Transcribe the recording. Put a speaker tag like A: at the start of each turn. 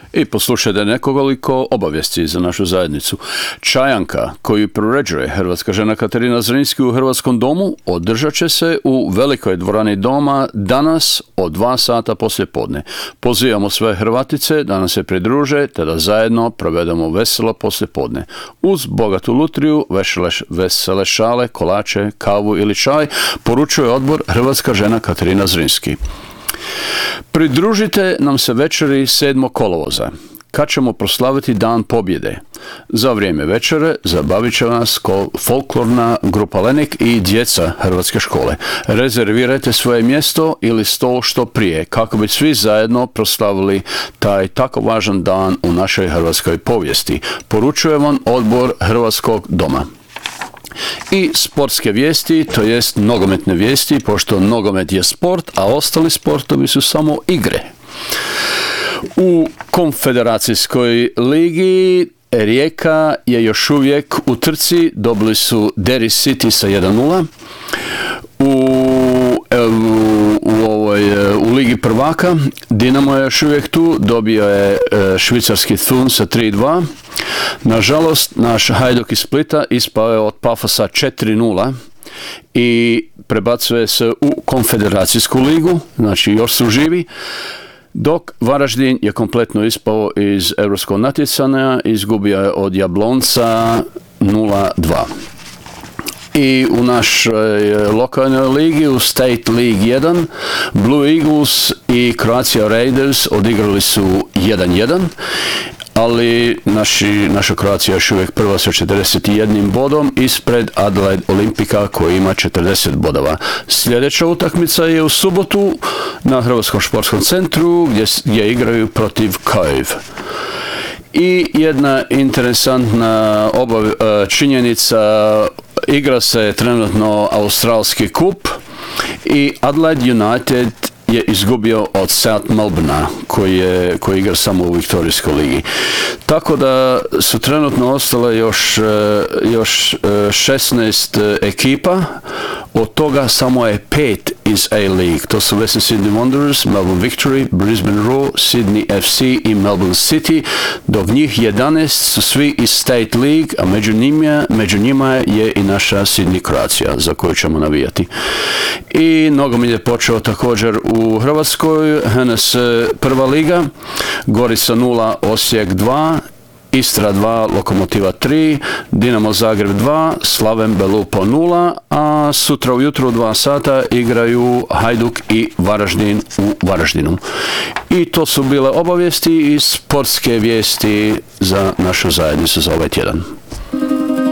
A: I poslušajte nekoliko obavijesti za našu zajednicu. Čajanka, koju priređuje hrvatska žena Katarina Zrinski u Hrvatskom domu, održat će se u velikoj dvorani doma danas od 2 sata poslijepodne. Pozivamo sve Hrvatice da nam se pridruže te da zajedno provedemo veselo poslijepodne. Uz bogatu lutriju, vesele šale, kolače, kavu ili čaj, poručuje odbor hrvatska žena Katarina Zrinski. Pridružite nam se večeri 7. kolovoza, kad ćemo proslaviti Dan pobjede. Za vrijeme večere zabavit će nas folklorna grupa Lenik i djeca Hrvatske škole. Rezervirajte svoje mjesto ili stol što prije, kako bi svi zajedno proslavili taj tako važan dan u našoj hrvatskoj povijesti. Poručuje vam odbor Hrvatskog doma. I sportske vijesti, to jest nogometne vijesti, pošto nogomet je sport, a ostali sportovi su samo igre. U Konfederacijskoj ligi Rijeka je uvijek u trci, dobili su Derry City sa 1:0. U Ligi prvaka Dinamo je još uvijek tu, dobio je švicarski Thun sa 3:2. Nažalost, naš Hajduk iz Splita ispao je od Pafosa 4:0 i prebacuje se u Konfederacijsku ligu, znači još su živi, dok Varaždin je kompletno ispao iz europskog natjecanja, izgubio je od Jablonca 0:2. I u našoj lokalnoj ligi, u State League 1, Blue Eagles i Croatia Raiders odigrali su 1:1, ali naša Croatia još uvijek prva sa 41 bodom ispred Adelaide Olimpika koji ima 40 bodova. Sljedeća utakmica je u subotu na Hrvatskom športskom centru gdje igraju protiv Kiev. I jedna interesantna činjenica, igra se trenutno Australski kup i Adelaide United je izgubio od South Melbournea koji igra samo u Viktorijskoj ligi. Tako da su trenutno ostale još 16 ekipa, od toga samo je 5 iz A-League. To su Western Sydney Wanderers, Melbourne Victory, Brisbane Roar, Sydney FC i Melbourne City, dok njih 11 su svi iz State League, a među njima je i naša Sydney Croatia, za koju ćemo navijati. I nogomet je počeo također u Hrvatskoj, HNS prva liga, Gorica 0, Osijek 2, Istra 2, Lokomotiva 3, Dinamo Zagreb 2, Slaven Belupo 0, a sutra ujutro u 2 sata igraju Hajduk i Varaždin u Varaždinu. I to su bile obavijesti i sportske vijesti za našu zajednicu za ovaj tjedan.